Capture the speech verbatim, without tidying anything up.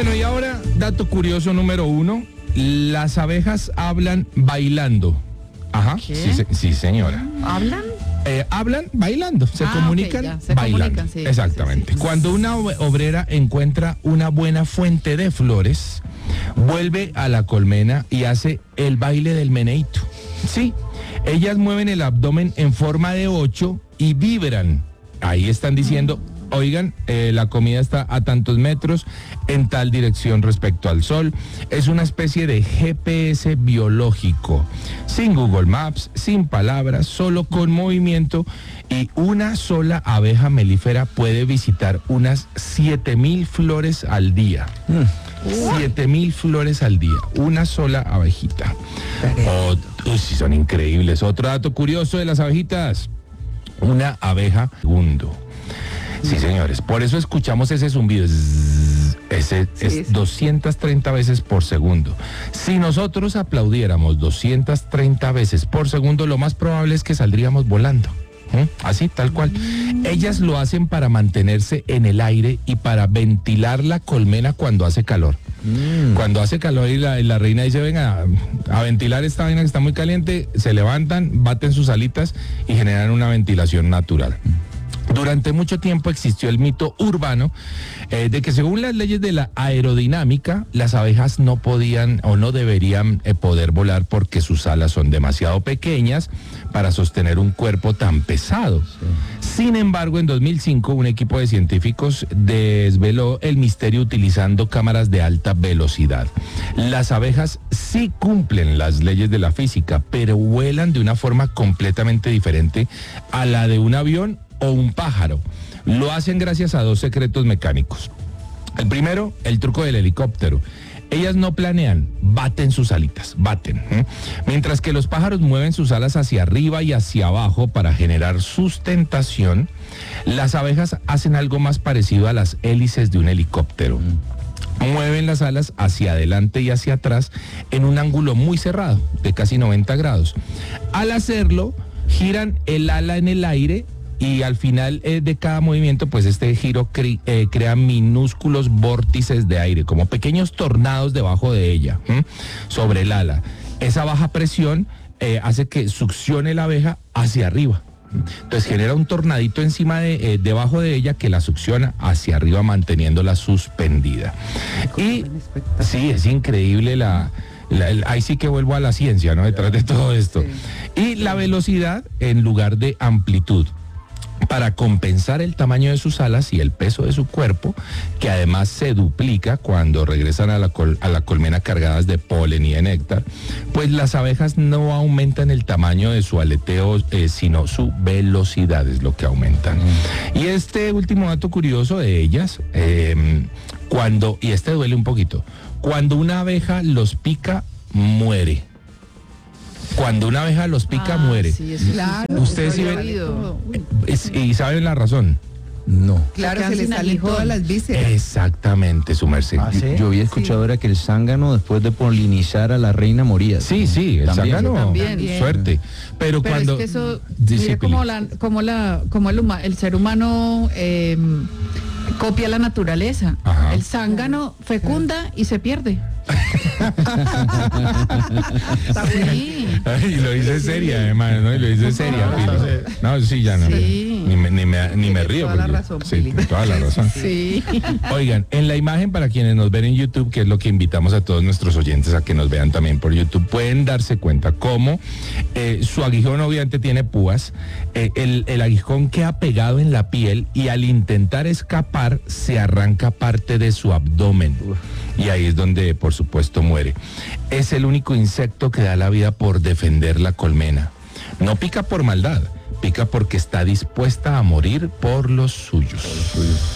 Bueno, y ahora, dato curioso número uno, las abejas hablan bailando. Ajá, ¿Qué? sí, se- sí señora. ¿Hablan? Eh, hablan bailando, se Ah, comunican ok, ya, se bailando. comunican, sí, Exactamente. sí, sí. Cuando una ob- obrera encuentra una buena fuente de flores, vuelve a la colmena y hace el baile del meneíto. Sí, ellas mueven el abdomen en forma de ocho y vibran. Ahí están diciendo, oigan, eh, la comida está a tantos metros, en tal dirección respecto al sol. Es una especie de G P S biológico, sin Google Maps, sin palabras, solo con movimiento, y una sola abeja melífera puede visitar unas siete mil flores al día. siete mil flores al día, una sola abejita. Oh, uy, sí, son increíbles. Otro dato curioso de las abejitas, una abeja segundo. Sí, señores, por eso escuchamos ese zumbido. Zzz, ese Sí, es sí. doscientas treinta veces por segundo. Si nosotros aplaudiéramos doscientas treinta veces por segundo, lo más probable es que saldríamos volando. ¿Mm? Así, tal cual. Ellas lo hacen para mantenerse en el aire y para ventilar la colmena cuando hace calor. Cuando hace calor y la, y la reina dice, venga, a, a ventilar esta vaina que está muy caliente, se levantan, baten sus alitas y generan una ventilación natural. Durante mucho tiempo existió el mito urbano eh, de que según las leyes de la aerodinámica, las abejas no podían o no deberían eh, poder volar porque sus alas son demasiado pequeñas para sostener un cuerpo tan pesado. Sin embargo, en dos mil cinco un equipo de científicos desveló el misterio utilizando cámaras de alta velocidad. Las abejas sí cumplen las leyes de la física, pero vuelan de una forma completamente diferente a la de un avión o un pájaro. Lo hacen gracias a dos secretos mecánicos. El primero, el truco del helicóptero. Ellas no planean, baten sus alitas, baten. ¿eh? Mientras que los pájaros mueven sus alas hacia arriba y hacia abajo para generar sustentación, las abejas hacen algo más parecido a las hélices de un helicóptero. Mueven las alas hacia adelante y hacia atrás en un ángulo muy cerrado, de casi noventa grados. Al hacerlo, giran el ala en el aire y al final eh, de cada movimiento, pues este giro cre- eh, crea minúsculos vórtices de aire, como pequeños tornados debajo de ella, ¿m? sobre el ala. Esa baja presión eh, hace que succione la abeja hacia arriba. Entonces genera un tornadito encima de, eh, debajo de ella que la succiona hacia arriba, manteniéndola suspendida. Y sí, es increíble la... La- el- ahí sí que vuelvo a la ciencia, ¿no? Detrás de todo esto. Y la velocidad en lugar de amplitud, para compensar el tamaño de sus alas y el peso de su cuerpo, que además se duplica cuando regresan a la, col- a la colmena cargadas de polen y de néctar, pues las abejas no aumentan el tamaño de su aleteo, eh, sino su velocidad es lo que aumentan. Mm. Y este último dato curioso de ellas, eh, cuando, y este duele un poquito, cuando una abeja los pica, muere. Cuando una abeja los pica, Ah, muere. sí, eso Claro. Ustedes sí lo he ven- oído. Es- y saben la razón. No. Claro, Se se quedan le sin salen aguijón. todas las vísceras. Exactamente, su merced. ¿Ah, sí? Yo había escuchado era que el zángano, después de polinizar a la reina, moría. Sí, sí, el También. zángano, También. suerte. Pero, Pero cuando... es que eso, Sí, sí, mire como, Pili. la, como, la, como el, huma- el ser humano eh, copia la naturaleza. Ajá. El zángano fecunda y se pierde. Sí. Ay, lo hice seria, además, ¿no? Y lo hice seria, Pili. No, sí, ya no. Sí. Ni, me, ni, me, ni me Tiene río. toda la porque- razón, sí, Pili. tiene toda la razón. Sí. Oigan, en la imagen, para quienes nos ven en YouTube, que es lo que invitamos a todos nuestros oyentes a que nos vean también por YouTube, pueden darse cuenta cómo eh, su aguijón obviamente tiene púas, eh, el, el aguijón queda pegado en la piel y al intentar escapar se arranca parte de su abdomen. Y ahí es donde, por supuesto, muere. Es el único insecto que da la vida por defender la colmena. No pica por maldad, pica porque está dispuesta a morir por los suyos.